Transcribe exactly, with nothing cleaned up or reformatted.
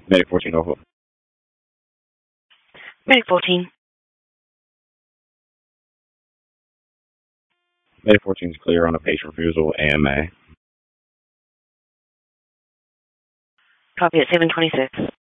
Medic fourteen, Norfolk. Medic fourteen. Medic fourteen is clear on a patient refusal, A M A. Copy at seven twenty-six.